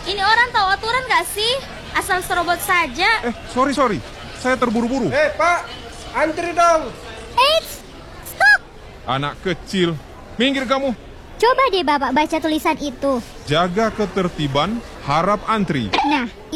Ini orang tahu aturan gak sih? Asal serobot saja. Sorry. Saya terburu-buru. Pak, antri dong. Eits, stop. Anak kecil, minggir kamu. Coba deh Bapak baca tulisan itu. Jaga ketertiban, harap antri. Nah,